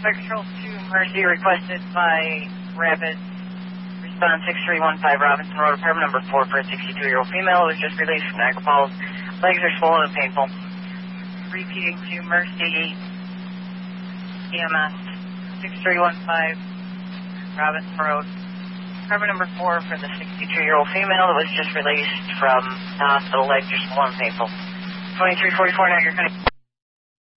Fire Control 2, emergency requested by Rapid Response 6315 Robinson Road, apartment number 4 for a 62-year-old female who was just released from Niagara Falls. Legs are swollen and painful. Repeating to Mercy EMS 6315 Robinson Road, apartment number 4 for the 62-year-old female that was just released from the hospital. Legs are swollen and painful. 2344, now you're connected.